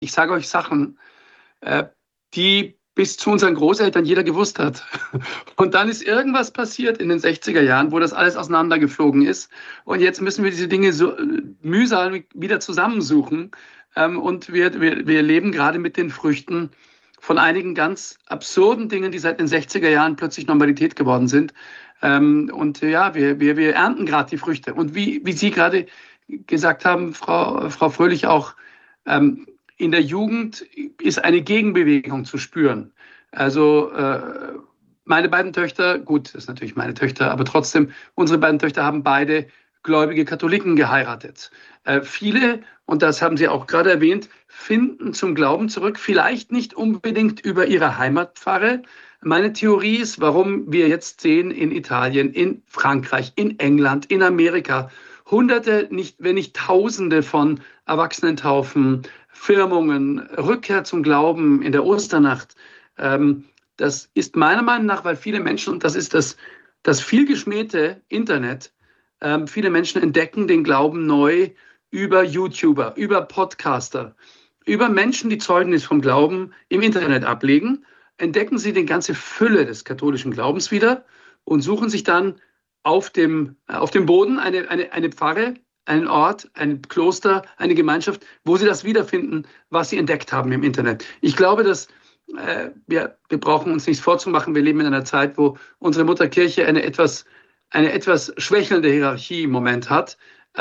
Ich sage euch Sachen, äh, die bis zu unseren Großeltern jeder gewusst hat. Und dann ist irgendwas passiert in den 60er Jahren, wo das alles auseinandergeflogen ist. Und jetzt müssen wir diese Dinge so mühsam wieder zusammensuchen. Und wir leben gerade mit den Früchten von einigen ganz absurden Dingen, die seit den 60er Jahren plötzlich Normalität geworden sind. Und ja, wir ernten gerade die Früchte. Und wie Sie gerade gesagt haben, Frau Fröhlich auch, in der Jugend ist eine Gegenbewegung zu spüren. Also meine beiden Töchter, gut, das ist natürlich meine Töchter, aber trotzdem, unsere beiden Töchter haben beide gläubige Katholiken geheiratet. Viele, und das haben Sie auch gerade erwähnt, finden zum Glauben zurück, vielleicht nicht unbedingt über ihre Heimatpfarre. Meine Theorie ist, warum wir jetzt sehen in Italien, in Frankreich, in England, in Amerika, Hunderte, nicht, wenn nicht Tausende von Erwachsenentaufen, Firmungen, Rückkehr zum Glauben in der Osternacht. Das ist meiner Meinung nach, weil viele Menschen, und das ist das vielgeschmähte Internet, viele Menschen entdecken den Glauben neu über YouTuber, über Podcaster, über Menschen, die Zeugnis vom Glauben im Internet ablegen, entdecken sie die ganze Fülle des katholischen Glaubens wieder und suchen sich dann auf dem Boden eine Pfarre, einen Ort, ein Kloster, eine Gemeinschaft, wo sie das wiederfinden, was sie entdeckt haben im Internet. Ich glaube, dass wir brauchen uns nichts vorzumachen. Wir leben in einer Zeit, wo unsere Mutterkirche eine etwas schwächelnde Hierarchie im Moment hat.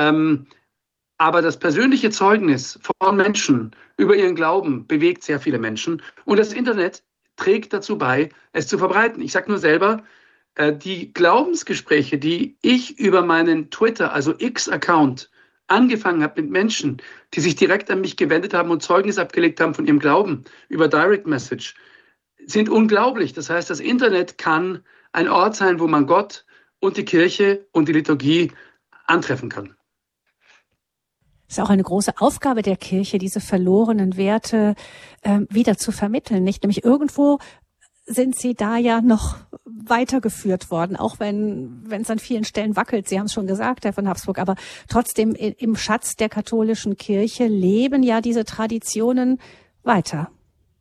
Aber das persönliche Zeugnis von Menschen über ihren Glauben bewegt sehr viele Menschen. Und das Internet trägt dazu bei, es zu verbreiten. Ich sage nur selber, die Glaubensgespräche, die ich über meinen Twitter, also X-Account, angefangen habe mit Menschen, die sich direkt an mich gewendet haben und Zeugnis abgelegt haben von ihrem Glauben über Direct Message, sind unglaublich. Das heißt, das Internet kann ein Ort sein, wo man Gott und die Kirche und die Liturgie antreffen kann. Es ist auch eine große Aufgabe der Kirche, diese verlorenen Werte wieder zu vermitteln, nicht? Nämlich irgendwo sind sie da ja noch weitergeführt worden, auch wenn es an vielen Stellen wackelt. Sie haben es schon gesagt, Herr von Habsburg, aber trotzdem im Schatz der katholischen Kirche leben ja diese Traditionen weiter.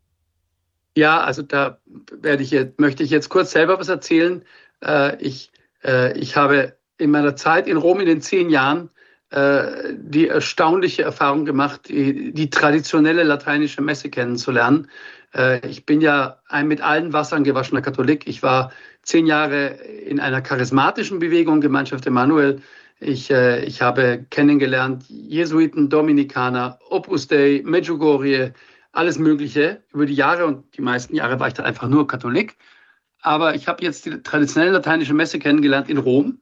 Ja, also da möchte ich jetzt kurz selber was erzählen. Ich habe in meiner Zeit in Rom in den 10 Jahren die erstaunliche Erfahrung gemacht, die traditionelle lateinische Messe kennenzulernen. Ich bin ja ein mit allen Wassern gewaschener Katholik. Ich war 10 Jahre in einer charismatischen Bewegung, Gemeinschaft Emmanuel. Ich habe kennengelernt Jesuiten, Dominikaner, Opus Dei, Medjugorje, alles Mögliche über die Jahre, und die meisten Jahre war ich dann einfach nur Katholik. Aber ich habe jetzt die traditionelle lateinische Messe kennengelernt in Rom.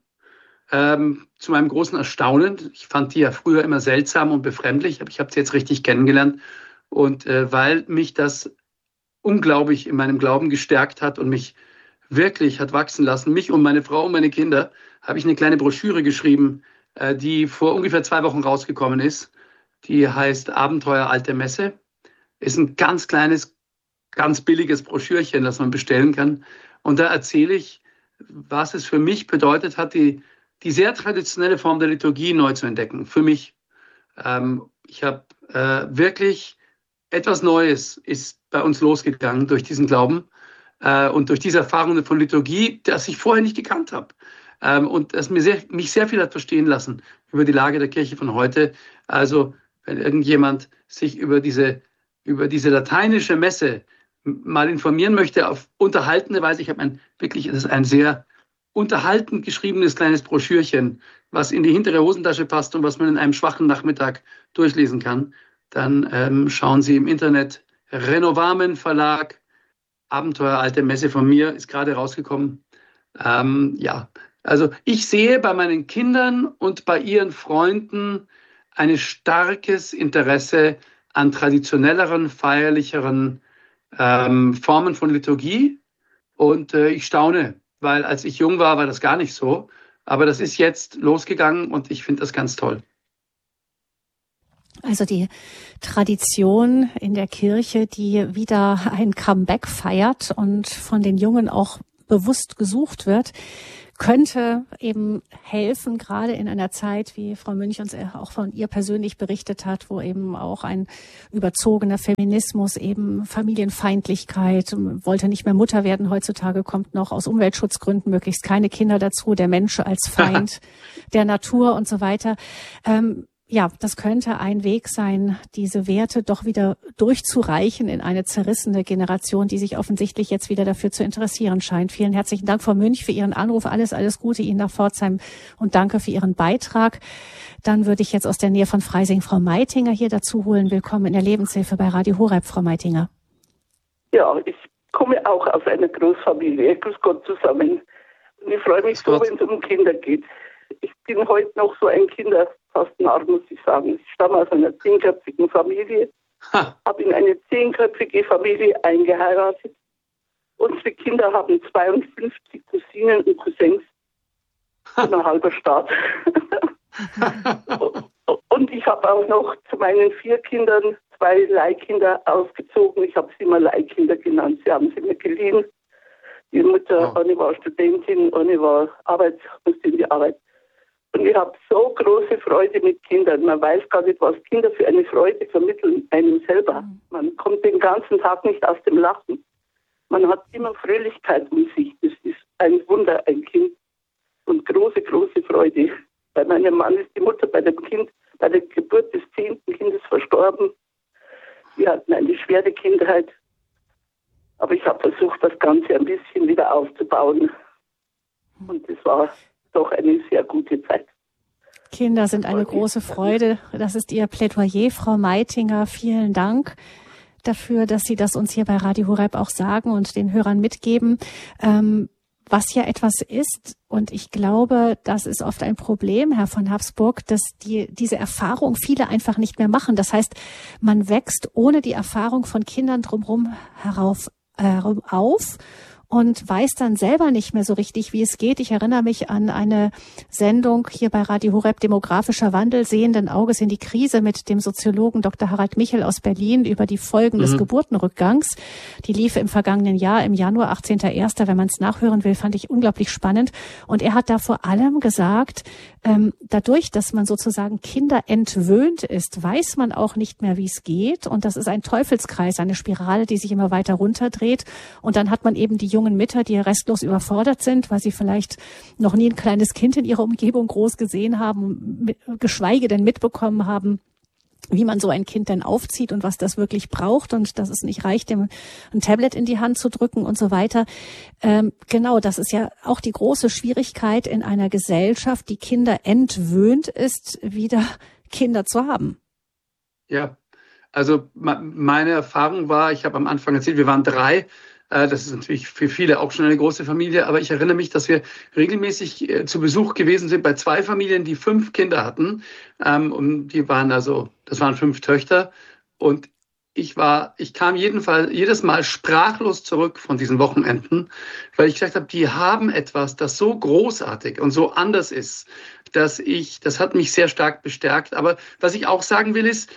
Zu meinem großen Erstaunen. Ich fand die ja früher immer seltsam und befremdlich, aber ich habe sie jetzt richtig kennengelernt. Und weil mich das unglaublich in meinem Glauben gestärkt hat und mich wirklich hat wachsen lassen, mich und meine Frau und meine Kinder, habe ich eine kleine Broschüre geschrieben, die vor ungefähr 2 Wochen rausgekommen ist. Die heißt Abenteuer Alte Messe. Ist ein ganz kleines, ganz billiges Broschürchen, das man bestellen kann. Und da erzähle ich, was es für mich bedeutet hat, die sehr traditionelle Form der Liturgie neu zu entdecken. Für mich. Ich habe wirklich etwas Neues ist bei uns losgegangen durch diesen Glauben und durch diese Erfahrungen von Liturgie, das ich vorher nicht gekannt habe. Und das mich sehr viel hat verstehen lassen über die Lage der Kirche von heute. Also wenn irgendjemand sich über diese lateinische Messe mal informieren möchte, auf unterhaltende Weise, das ist ein sehr unterhaltend geschriebenes kleines Broschürchen, was in die hintere Hosentasche passt und was man in einem schwachen Nachmittag durchlesen kann, dann schauen Sie im Internet. Renovamen Verlag, Abenteuer Alte Messe von mir, ist gerade rausgekommen. Ja, also ich sehe bei meinen Kindern und bei ihren Freunden ein starkes Interesse an traditionelleren, feierlicheren Formen von Liturgie. Und ich staune, weil als ich jung war, war das gar nicht so. Aber das ist jetzt losgegangen und ich finde das ganz toll. Also die Tradition in der Kirche, die wieder ein Comeback feiert und von den Jungen auch bewusst gesucht wird. könnte eben helfen, gerade in einer Zeit, wie Frau Münch uns auch von ihr persönlich berichtet hat, wo eben auch ein überzogener Feminismus, eben Familienfeindlichkeit, wollte nicht mehr Mutter werden, heutzutage kommt noch aus Umweltschutzgründen möglichst keine Kinder dazu, der Mensch als Feind der Natur und so weiter. Ja, das könnte ein Weg sein, diese Werte doch wieder durchzureichen in eine zerrissene Generation, die sich offensichtlich jetzt wieder dafür zu interessieren scheint. Vielen herzlichen Dank, Frau Münch, für Ihren Anruf. Alles Gute Ihnen nach Pforzheim und danke für Ihren Beitrag. Dann würde ich jetzt aus der Nähe von Freising Frau Meitinger hier dazu holen. Willkommen in der Lebenshilfe bei Radio Horeb, Frau Meitinger. Ja, ich komme auch aus einer Großfamilie. Grüß Gott zusammen. Und ich freue mich so, wenn es um Kinder geht. Ich bin heute noch so ein Kinderfastnarr, muss ich sagen. Ich stamme aus einer 10-köpfigen Familie, habe in eine 10-köpfige Familie eingeheiratet. Unsere Kinder haben 52 Cousinen und Cousins, ein halber Staat. Und ich habe auch noch zu meinen 4 Kindern 2 Leihkinder ausgezogen. Ich habe sie immer Leihkinder genannt. Sie haben sie mir geliehen. Die Mutter, eine war Studentin, eine musste in die Arbeit. Und ich habe so große Freude mit Kindern. Man weiß gar nicht, was Kinder für eine Freude vermitteln einem selber. Man kommt den ganzen Tag nicht aus dem Lachen. Man hat immer Fröhlichkeit um sich. Das ist ein Wunder, ein Kind. Und große, große Freude. Bei meinem Mann ist die Mutter bei der Geburt des 10. Kindes verstorben. Wir hatten eine schwere Kindheit. Aber ich habe versucht, das Ganze ein bisschen wieder aufzubauen. Und es war doch eine sehr gute Zeit. Kinder sind eine große Freude. Das ist Ihr Plädoyer, Frau Meitinger. Vielen Dank dafür, dass Sie das uns hier bei Radio Horeb auch sagen und den Hörern mitgeben. Was ja etwas ist, und ich glaube, das ist oft ein Problem, Herr von Habsburg, dass diese Erfahrung viele einfach nicht mehr machen. Das heißt, man wächst ohne die Erfahrung von Kindern drumherum auf und weiß dann selber nicht mehr so richtig, wie es geht. Ich erinnere mich an eine Sendung hier bei Radio Horeb, Demografischer Wandel, sehenden Auges in die Krise, mit dem Soziologen Dr. Harald Michel aus Berlin über die Folgen des Geburtenrückgangs. Die lief im vergangenen Jahr, im Januar, 18.01., wenn man es nachhören will, fand ich unglaublich spannend. Und er hat da vor allem gesagt, dadurch, dass man sozusagen Kinder entwöhnt ist, weiß man auch nicht mehr, wie es geht. Und das ist ein Teufelskreis, eine Spirale, die sich immer weiter runterdreht. Und dann hat man eben die jungen Mütter, die restlos überfordert sind, weil sie vielleicht noch nie ein kleines Kind in ihrer Umgebung groß gesehen haben, geschweige denn mitbekommen haben, wie man so ein Kind denn aufzieht und was das wirklich braucht und dass es nicht reicht, dem ein Tablet in die Hand zu drücken und so weiter. Genau, das ist ja auch die große Schwierigkeit in einer Gesellschaft, die Kinder entwöhnt ist, wieder Kinder zu haben. Ja, also meine Erfahrung war, ich habe am Anfang erzählt, wir waren 3. Das ist natürlich für viele auch schon eine große Familie, aber ich erinnere mich, dass wir regelmäßig zu Besuch gewesen sind bei 2 Familien, die 5 Kinder hatten. Und das waren 5 Töchter. Und ich kam jedes Mal sprachlos zurück von diesen Wochenenden, weil ich gesagt habe, die haben etwas, das so großartig und so anders ist, das hat mich sehr stark bestärkt. Aber was ich auch sagen will ist,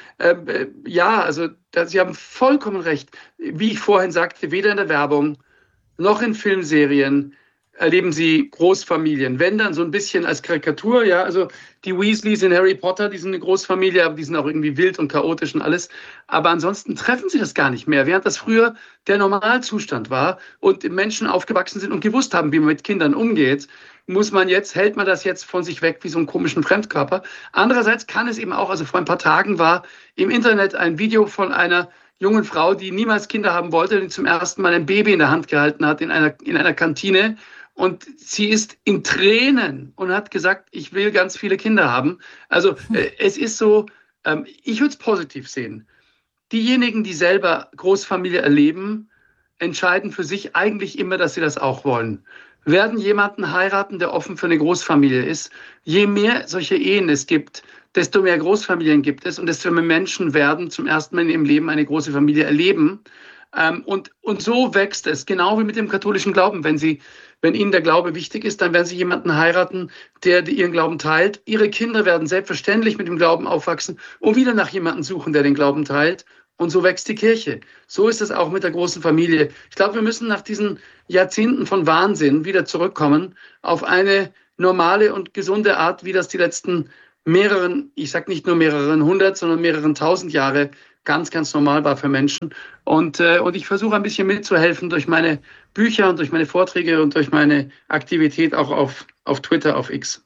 Sie haben vollkommen recht. Wie ich vorhin sagte, weder in der Werbung noch in Filmserien erleben Sie Großfamilien. Wenn dann so ein bisschen als Karikatur, ja, also die Weasleys in Harry Potter, die sind eine Großfamilie, aber die sind auch irgendwie wild und chaotisch und alles. Aber ansonsten treffen Sie das gar nicht mehr, während das früher der Normalzustand war und Menschen aufgewachsen sind und gewusst haben, wie man mit Kindern umgeht. Hält man das jetzt von sich weg wie so einen komischen Fremdkörper. Andererseits kann es eben auch, also vor ein paar Tagen war im Internet ein Video von einer jungen Frau, die niemals Kinder haben wollte, die zum ersten Mal ein Baby in der Hand gehalten hat in einer Kantine. Und sie ist in Tränen und hat gesagt, ich will ganz viele Kinder haben. Also es ist so, ich würde es positiv sehen. Diejenigen, die selber Großfamilie erleben, entscheiden für sich eigentlich immer, dass sie das auch wollen. Werden jemanden heiraten, der offen für eine Großfamilie ist. Je mehr solche Ehen es gibt, desto mehr Großfamilien gibt es und desto mehr Menschen werden zum ersten Mal in ihrem Leben eine große Familie erleben. Und so wächst es, genau wie mit dem katholischen Glauben. Wenn Ihnen der Glaube wichtig ist, dann werden Sie jemanden heiraten, der Ihren Glauben teilt. Ihre Kinder werden selbstverständlich mit dem Glauben aufwachsen und wieder nach jemandem suchen, der den Glauben teilt. Und so wächst die Kirche. So ist es auch mit der großen Familie. Ich glaube, wir müssen nach diesen Jahrzehnten von Wahnsinn wieder zurückkommen auf eine normale und gesunde Art, wie das die letzten ich sage nicht nur mehreren hundert, sondern mehreren tausend Jahre ganz, ganz normal war für Menschen. Und ich versuche ein bisschen mitzuhelfen durch meine Bücher und durch meine Vorträge und durch meine Aktivität auch auf Twitter, auf X.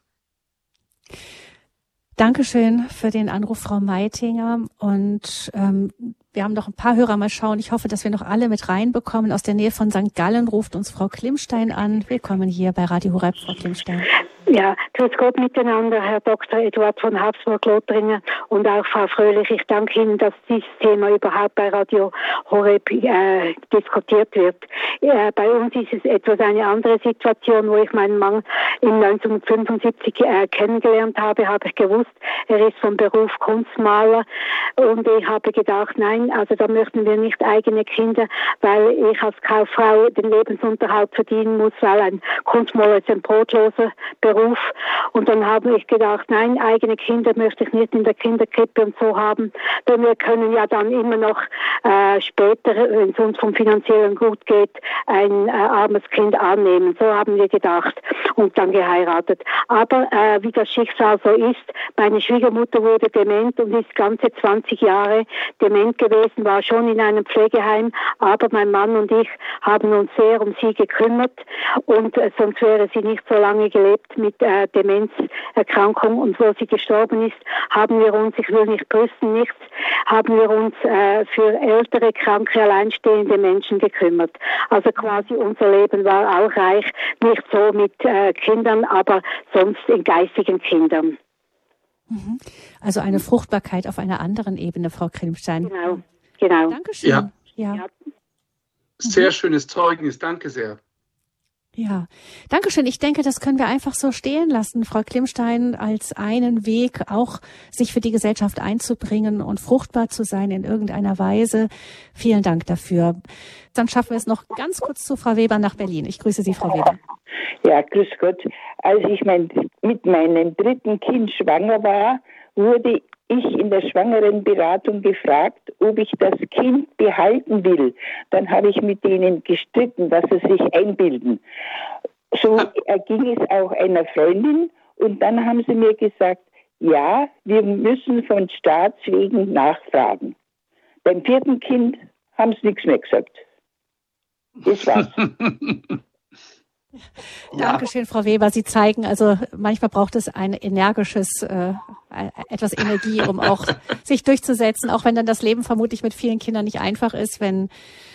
Dankeschön für den Anruf, Frau Meitinger. Und wir haben noch ein paar Hörer, mal schauen. Ich hoffe, dass wir noch alle mit reinbekommen. Aus der Nähe von St. Gallen ruft uns Frau Klimstein an. Willkommen hier bei Radio Horeb, Frau Klimstein. Ja, grüß Gott miteinander, Herr Dr. Eduard von Habsburg-Lothringen und auch Frau Fröhlich. Ich danke Ihnen, dass dieses Thema überhaupt bei Radio Horeb diskutiert wird. Bei uns ist es etwas eine andere Situation, wo ich meinen Mann in 1975 kennengelernt habe, habe ich gewusst, er ist vom Beruf Kunstmaler und ich habe gedacht, nein, also da möchten wir nicht eigene Kinder, weil ich als Kauffrau den Lebensunterhalt verdienen muss, weil ein Kunstmaler ist ein brotloser Beruf. Und dann habe ich gedacht, nein, eigene Kinder möchte ich nicht in der Kinderkrippe und so haben, denn wir können ja dann immer noch später, wenn es uns vom Finanziellen gut geht, ein armes Kind annehmen. So haben wir gedacht und dann geheiratet. Aber wie das Schicksal so ist, meine Schwiegermutter wurde dement und ist ganze 20 Jahre dement gewesen, war schon in einem Pflegeheim, aber mein Mann und ich haben uns sehr um sie gekümmert und sonst wäre sie nicht so lange gelebt mit Demenzerkrankung und wo sie gestorben ist, haben wir uns, ich will nicht brüsten, nichts, haben wir uns für ältere, kranke, alleinstehende Menschen gekümmert. Also quasi unser Leben war auch reich, nicht so mit Kindern, aber sonst in geistigen Kindern. Also eine Fruchtbarkeit auf einer anderen Ebene, Frau Klimstein. Genau. Dankeschön. Ja. Sehr schönes Zeugnis, danke sehr. Ja, Dankeschön. Ich denke, das können wir einfach so stehen lassen, Frau Klimstein, als einen Weg, auch sich für die Gesellschaft einzubringen und fruchtbar zu sein in irgendeiner Weise. Vielen Dank dafür. Dann schaffen wir es noch ganz kurz zu Frau Weber nach Berlin. Ich grüße Sie, Frau Weber. Ja, grüß Gott. Als ich mit meinem 3. Kind schwanger war, wurde ich in der Schwangerenberatung gefragt, ob ich das Kind behalten will. Dann habe ich mit denen gestritten, dass sie sich einbilden. So erging es auch einer Freundin und dann haben sie mir gesagt, ja, wir müssen von Staatswegen nachfragen. Beim 4. Kind haben sie nichts mehr gesagt. Das war's. Dankeschön, Frau Weber. Sie zeigen, also manchmal braucht es ein energisches, etwas Energie, um auch sich durchzusetzen, auch wenn dann das Leben vermutlich mit vielen Kindern nicht einfach ist, wenn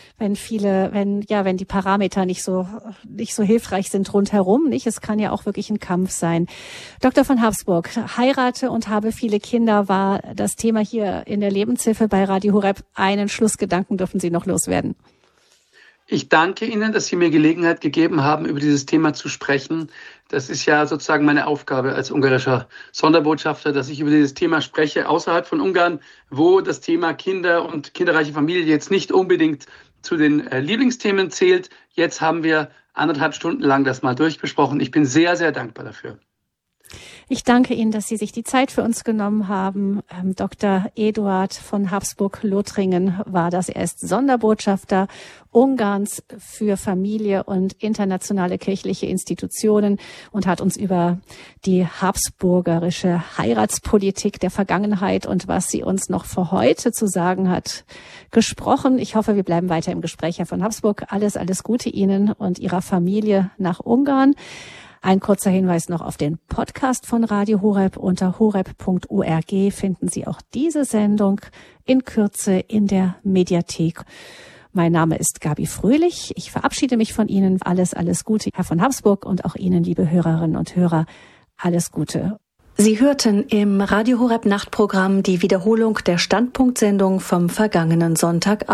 die Parameter nicht so hilfreich sind rundherum, nicht? Es kann ja auch wirklich ein Kampf sein. Dr. von Habsburg, heirate und habe viele Kinder war das Thema hier in der Lebenshilfe bei Radio Horeb. Einen Schlussgedanken dürfen Sie noch loswerden. Ich danke Ihnen, dass Sie mir Gelegenheit gegeben haben, über dieses Thema zu sprechen. Das ist ja sozusagen meine Aufgabe als ungarischer Sonderbotschafter, dass ich über dieses Thema spreche, außerhalb von Ungarn, wo das Thema Kinder und kinderreiche Familie jetzt nicht unbedingt zu den Lieblingsthemen zählt. Jetzt haben wir 1,5 Stunden lang das mal durchbesprochen. Ich bin sehr, sehr dankbar dafür. Ich danke Ihnen, dass Sie sich die Zeit für uns genommen haben. Dr. Eduard von Habsburg-Lothringen war das. Er ist Sonderbotschafter Ungarns für Familie und internationale kirchliche Institutionen und hat uns über die habsburgerische Heiratspolitik der Vergangenheit und was sie uns noch für heute zu sagen hat, gesprochen. Ich hoffe, wir bleiben weiter im Gespräch, Herr von Habsburg. Alles Gute Ihnen und Ihrer Familie nach Ungarn. Ein kurzer Hinweis noch auf den Podcast von Radio Horeb. Unter horeb.org finden Sie auch diese Sendung in Kürze in der Mediathek. Mein Name ist Gabi Fröhlich. Ich verabschiede mich von Ihnen. Alles Gute, Herr von Habsburg, und auch Ihnen, liebe Hörerinnen und Hörer, alles Gute. Sie hörten im Radio Horeb Nachtprogramm die Wiederholung der Standpunktsendung vom vergangenen Sonntag.